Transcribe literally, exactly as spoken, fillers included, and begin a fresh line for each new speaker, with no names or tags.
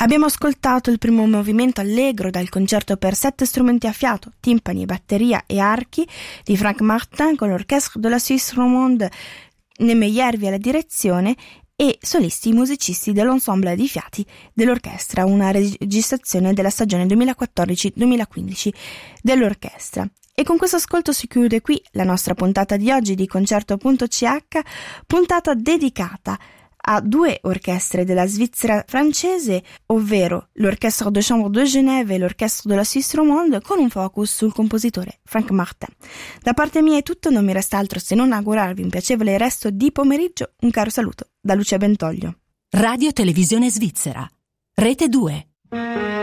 Abbiamo ascoltato il primo movimento allegro dal concerto per sette strumenti a fiato, timpani, batteria e archi di Franck Martin con l'Orchestre de la Suisse Romande, Nemejervi alla direzione e solisti musicisti dell'ensemble di fiati dell'orchestra, una registrazione della stagione duemilaquattordici duemilaquindici dell'orchestra. E con questo ascolto si chiude qui la nostra puntata di oggi di Concerto punto c h, puntata dedicata a due orchestre della Svizzera francese, ovvero l'Orchestre de Chambre de Genève e l'Orchestre de la Suisse Romande, con un focus sul compositore Franck Martin. Da parte mia è tutto, non mi resta altro se non augurarvi un piacevole resto di pomeriggio. Un caro saluto da Lucia Bentoglio.
Radio Televisione Svizzera, Rete due.